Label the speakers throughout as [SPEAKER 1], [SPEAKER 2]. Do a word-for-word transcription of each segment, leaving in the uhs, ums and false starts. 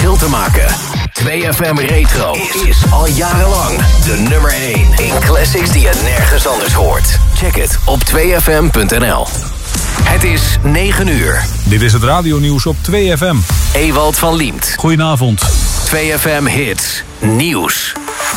[SPEAKER 1] verschil te maken. twee F M Retro is al jarenlang de nummer één in classics die je nergens anders hoort. Check het op twee f m punt n l. Het is negen uur.
[SPEAKER 2] Dit is het radionieuws op twee F M.
[SPEAKER 1] Ewald van Liemt.
[SPEAKER 2] Goedenavond.
[SPEAKER 1] twee F M Hits Nieuws.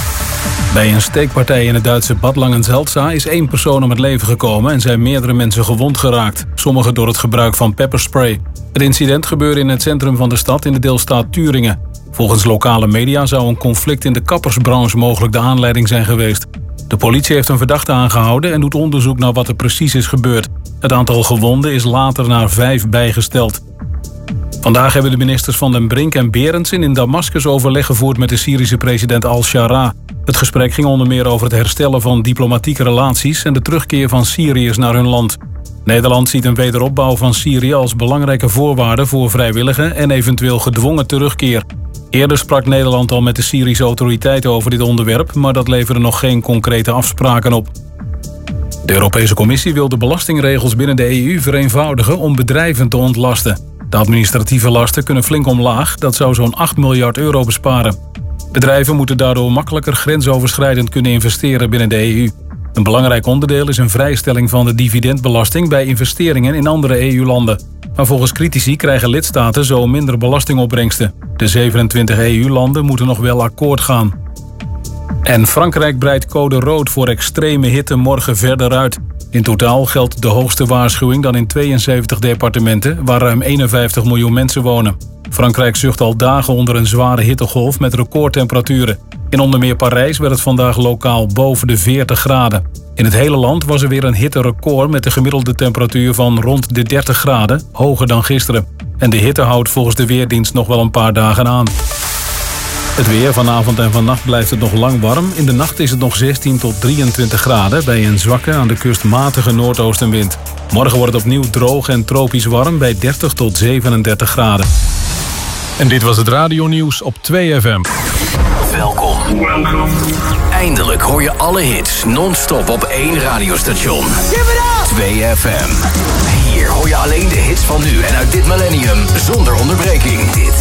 [SPEAKER 2] Bij een steekpartij in het Duitse Bad Langenselza is één persoon om het leven gekomen en zijn meerdere mensen gewond geraakt. Sommigen door het gebruik van pepperspray. Het incident gebeurde in het centrum van de stad in de deelstaat Thüringen. Volgens lokale media zou een conflict in de kappersbranche mogelijk de aanleiding zijn geweest. De politie heeft een verdachte aangehouden en doet onderzoek naar wat er precies is gebeurd. Het aantal gewonden is later naar vijf bijgesteld. Vandaag hebben de ministers Van den Brink en Berendsen in Damascus overleg gevoerd met de Syrische president al-Shara. Het gesprek ging onder meer over het herstellen van diplomatieke relaties en de terugkeer van Syriërs naar hun land. Nederland ziet een wederopbouw van Syrië als belangrijke voorwaarde voor vrijwillige en eventueel gedwongen terugkeer. Eerder sprak Nederland al met de Syrische autoriteiten over dit onderwerp, maar dat leverde nog geen concrete afspraken op. De Europese Commissie wil de belastingregels binnen de E U vereenvoudigen om bedrijven te ontlasten. De administratieve lasten kunnen flink omlaag, dat zou zo'n acht miljard euro besparen. Bedrijven moeten daardoor makkelijker grensoverschrijdend kunnen investeren binnen de E U. Een belangrijk onderdeel is een vrijstelling van de dividendbelasting bij investeringen in andere E U-landen. Maar volgens critici krijgen lidstaten zo minder belastingopbrengsten. De zevenentwintig E U-landen moeten nog wel akkoord gaan. En Frankrijk breidt code rood voor extreme hitte morgen verder uit. In totaal geldt de hoogste waarschuwing dan in tweeënzeventig departementen... waar ruim eenenvijftig miljoen mensen wonen. Frankrijk zucht al dagen onder een zware hittegolf met recordtemperaturen. In onder meer Parijs werd het vandaag lokaal boven de veertig graden. In het hele land was er weer een hitterecord met een gemiddelde temperatuur van rond de dertig graden, hoger dan gisteren. En de hitte houdt volgens de Weerdienst nog wel een paar dagen aan. Het weer, vanavond en vannacht blijft het nog lang warm. In de nacht is het nog zestien tot drieëntwintig graden... bij een zwakke, aan de kust matige noordoostenwind. Morgen wordt het opnieuw droog en tropisch warm... bij dertig tot zevenendertig graden. En dit was het radionieuws op twee F M.
[SPEAKER 1] Welkom. Eindelijk hoor je alle hits non-stop op één radiostation. twee F M. Hier hoor je alleen de hits van nu en uit dit millennium zonder onderbreking. Dit